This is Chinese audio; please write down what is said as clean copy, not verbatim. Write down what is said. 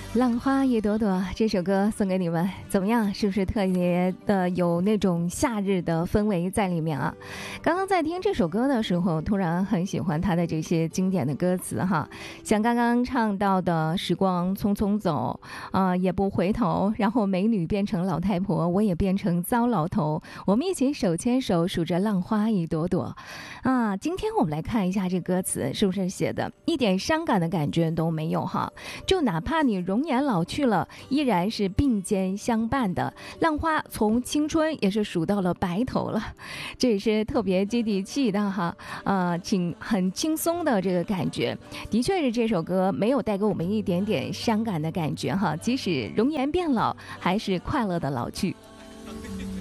浪花一朵朵这首歌送给你们，怎么样？是不是特别的有那种夏日的氛围在里面啊？刚刚在听这首歌的时候，突然很喜欢它的这些经典的歌词哈，像刚刚唱到的时光匆匆走，也不回头，然后美女变成老太婆，我也变成糟老头，我们一起手牵手数着浪花一朵朵啊。今天我们来看一下这歌词是不是写的一点伤感的感觉都没有哈，就哪怕你容颜老去了，依然是并肩相伴的。浪花从青春也是数到了白头了，这也是特别接地气的哈，很轻松的这个感觉。的确是这首歌没有带给我们一点点伤感的感觉哈，即使容颜变老，还是快乐的老去。